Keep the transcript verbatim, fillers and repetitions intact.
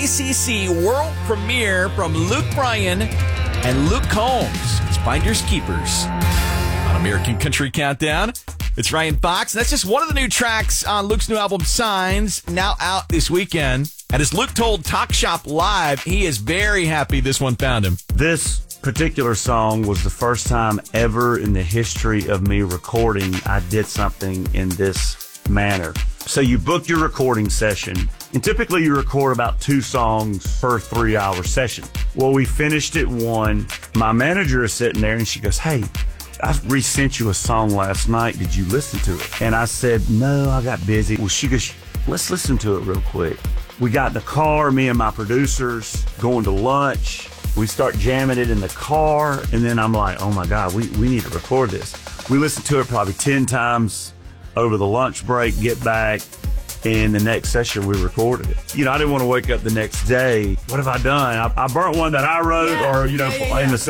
C C world premiere from Luke Bryan and Luke Combs. It's Finders Keepers on American Country Countdown. It's Ryan Fox, and that's just one of the new tracks on Luke's new album, Signs, now out this weekend. And as Luke told Talk Shop Live, he is very happy this one found him. This particular song was the first time ever in the history of me recording I did something in this manner. So you book your recording session, and typically you record about two songs per three-hour session. Well, we finished at one. My manager is sitting there, and she goes, "Hey, I resent you a song last night. Did you listen to it?" And I said, "No, I got busy." Well, she goes, "Let's listen to it real quick." We got in the car, me and my producers, going to lunch. We start jamming it in the car, and then I'm like, oh my God, we, we need to record this. We listened to it probably ten times over the lunch break, get back, and the next session we recorded it. You know, I didn't want to wake up the next day. What have I done? I, I burnt one that I wrote, Yeah, or, you know, yeah, yeah, in yeah. the